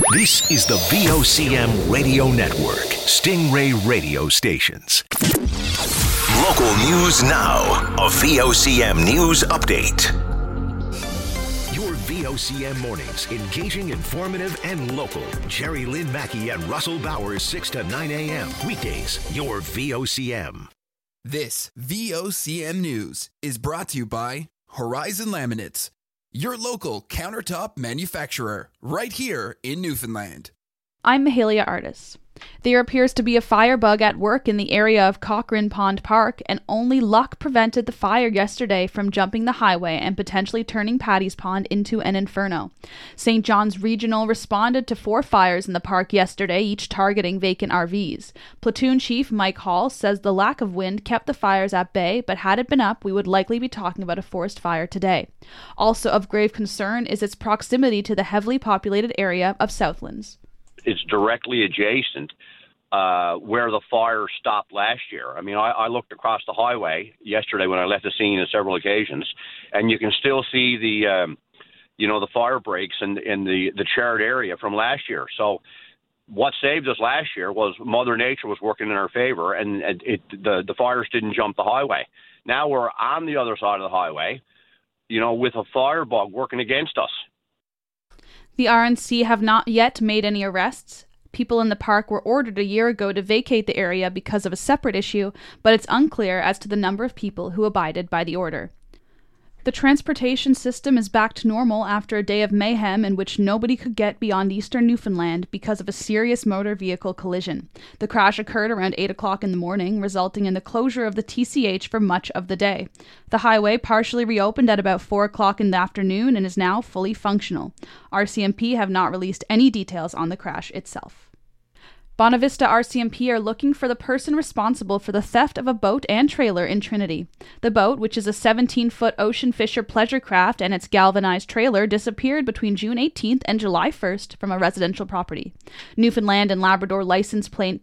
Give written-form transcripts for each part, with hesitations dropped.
This is the VOCM Radio Network, Stingray Radio Stations. Local news now. A VOCM news update. Your VOCM mornings, engaging, informative, and local. Jerry Lynn Mackey and Russell Bowers, 6 to 9 a.m. Weekdays, your VOCM. This VOCM news is brought to you by Horizon Laminates, your local countertop manufacturer, right here in Newfoundland. I'm Mahalia Artis. There appears to be a fire bug at work in the area of Cochrane Pond Park, and only luck prevented the fire yesterday from jumping the highway and potentially turning Paddy's Pond into an inferno. St. John's Regional responded to 4 fires in the park yesterday, each targeting vacant RVs. Platoon Chief Mike Hall says the lack of wind kept the fires at bay, but had it been up, we would likely be talking about a forest fire today. Also of grave concern is its proximity to the heavily populated area of Southlands. It's directly adjacent where the fire stopped last year. I mean, I looked across the highway yesterday when I left the scene on several occasions, and you can still see the fire breaks in the charred area from last year. So what saved us last year was Mother Nature was working in our favor, and the fires didn't jump the highway. Now we're on the other side of the highway, with a fire bug working against us. The RNC have not yet made any arrests. People in the park were ordered a year ago to vacate the area because of a separate issue, but it's unclear as to the number of people who abided by the order. The transportation system is back to normal after a day of mayhem in which nobody could get beyond eastern Newfoundland because of a serious motor vehicle collision. The crash occurred around 8 o'clock in the morning, resulting in the closure of the TCH for much of the day. The highway partially reopened at about 4 o'clock in the afternoon and is now fully functional. RCMP have not released any details on the crash itself. Bonavista RCMP are looking for the person responsible for the theft of a boat and trailer in Trinity. The boat, which is a 17-foot Ocean Fisher pleasure craft, and its galvanized trailer disappeared between June 18th and July 1st from a residential property. Newfoundland and Labrador license plate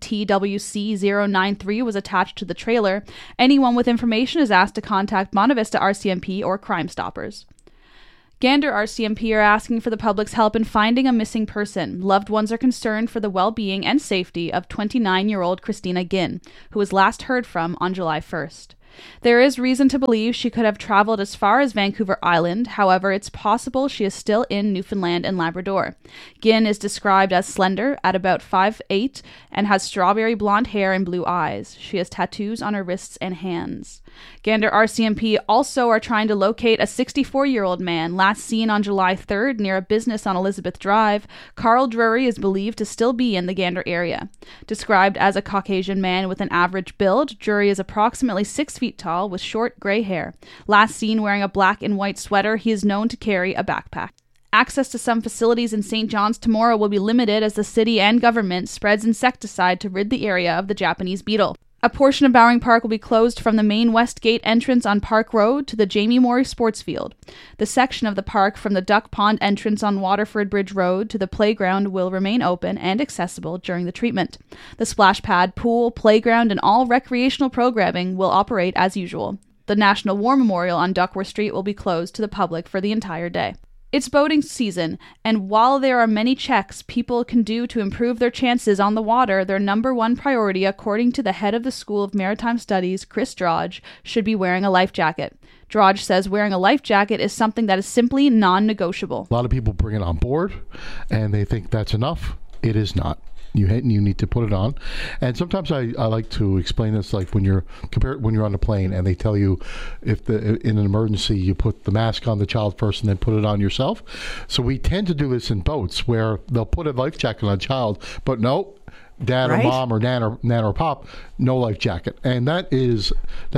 TWC093 was attached to the trailer. Anyone with information is asked to contact Bonavista RCMP or Crime Stoppers. Gander RCMP are asking for the public's help in finding a missing person. Loved ones are concerned for the well-being and safety of 29-year-old Christina Ginn, who was last heard from on July 1st. There is reason to believe she could have traveled as far as Vancouver Island. However, it's possible she is still in Newfoundland and Labrador. Ginn is described as slender, at about 5'8", and has strawberry blonde hair and blue eyes. She has tattoos on her wrists and hands. Gander RCMP also are trying to locate a 64-year-old man last seen on July 3rd near a business on Elizabeth Drive. Carl Drury is believed to still be in the Gander area. Described as a Caucasian man with an average build, Drury is approximately 6 feet tall with short gray hair. Last seen wearing a black and white sweater, he is known to carry a backpack. Access to some facilities in St. John's tomorrow will be limited as the city and government spreads insecticide to rid the area of the Japanese beetle. A portion of Bowring Park will be closed from the main West Gate entrance on Park Road to the Jamie Morey Sports Field. The section of the park from the Duck Pond entrance on Waterford Bridge Road to the playground will remain open and accessible during the treatment. The splash pad, pool, playground, and all recreational programming will operate as usual. The National War Memorial on Duckworth Street will be closed to the public for the entire day. It's boating season, and while there are many checks people can do to improve their chances on the water, their number one priority, according to the head of the School of Maritime Studies, Chris Drodge, should be wearing a life jacket. Drodge says wearing a life jacket is something that is simply non-negotiable. A lot of people bring it on board, and they think that's enough. It is not. You need to put it on. And sometimes I like to explain this, like when you're on the plane and they tell you if in an emergency you put the mask on the child first and then put it on yourself. So we tend to do this in boats where they'll put a life jacket on a child, but no, dad or mom or nan or pop, no life jacket. And that's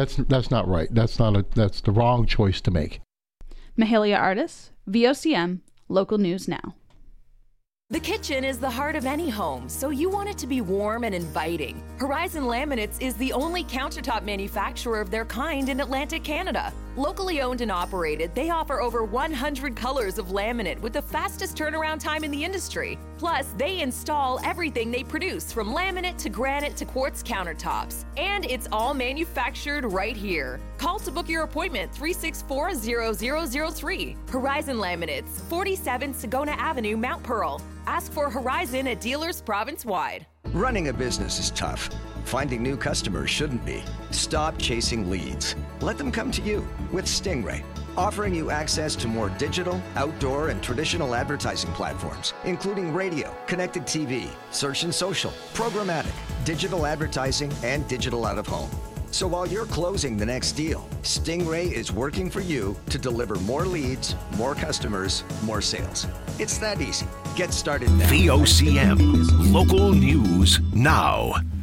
not right. That's the wrong choice to make. Mahalia Artis, VOCM, local news now. The kitchen is the heart of any home, so you want it to be warm and inviting. Horizon Laminates is the only countertop manufacturer of their kind in Atlantic Canada. Locally owned and operated, they offer over 100 colors of laminate with the fastest turnaround time in the industry. Plus, they install everything they produce, from laminate to granite to quartz countertops. And it's all manufactured right here. Call to book your appointment, 364-0003. Horizon Laminates, 47 Sagona Avenue, Mount Pearl. Ask for Horizon at dealers province-wide. Running a business is tough. Finding new customers shouldn't be. Stop chasing leads. Let them come to you with Stingray, offering you access to more digital, outdoor, and traditional advertising platforms, including radio, connected TV, search and social, programmatic, digital advertising, and digital out-of-home. So while you're closing the next deal, Stingray is working for you to deliver more leads, more customers, more sales. It's that easy. Get started now. VOCM, local news now.